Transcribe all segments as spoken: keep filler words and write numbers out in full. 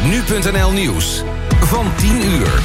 nu punt n l nieuws van tien uur.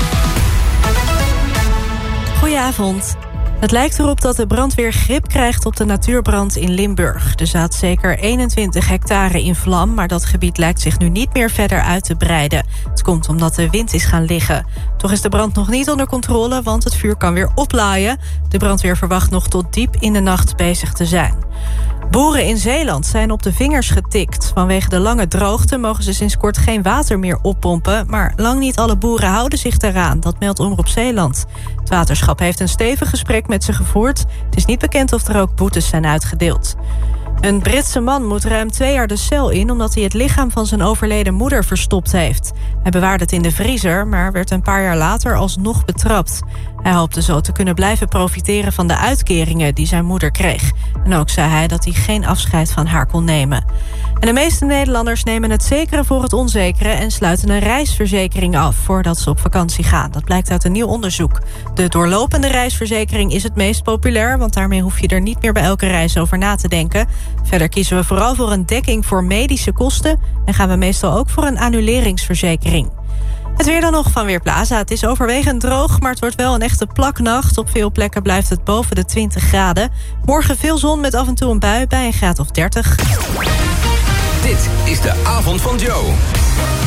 Goedenavond. Het lijkt erop dat de brandweer grip krijgt op de natuurbrand in Limburg. Er staat zeker eenentwintig hectare in vlam, maar dat gebied lijkt zich nu niet meer verder uit te breiden. Het komt omdat de wind is gaan liggen. Toch is de brand nog niet onder controle, want het vuur kan weer oplaaien. De brandweer verwacht nog tot diep in de nacht bezig te zijn. Boeren in Zeeland zijn op de vingers getikt. Vanwege de lange droogte mogen ze sinds kort geen water meer oppompen, maar lang niet alle boeren houden zich daaraan. Dat meldt Omroep Zeeland. Het waterschap heeft een stevig gesprek met ze gevoerd. Het is niet bekend of er ook boetes zijn uitgedeeld. Een Britse man moet ruim twee jaar de cel in omdat hij het lichaam van zijn overleden moeder verstopt heeft. Hij bewaarde het in de vriezer, maar werd een paar jaar later alsnog betrapt. Hij hoopte zo te kunnen blijven profiteren van de uitkeringen die zijn moeder kreeg. En ook zei hij dat hij geen afscheid van haar kon nemen. En de meeste Nederlanders nemen het zekere voor het onzekere en sluiten een reisverzekering af voordat ze op vakantie gaan. Dat blijkt uit een nieuw onderzoek. De doorlopende reisverzekering is het meest populair, want daarmee hoef je er niet meer bij elke reis over na te denken. Verder kiezen we vooral voor een dekking voor medische kosten en gaan we meestal ook voor een annuleringsverzekering. Het weer dan nog van Weerplaza. Het is overwegend droog, maar het wordt wel een echte plaknacht. Op veel plekken blijft het boven de twintig graden. Morgen veel zon met af en toe een bui bij een graad of dertig. Dit is de avond van Joe.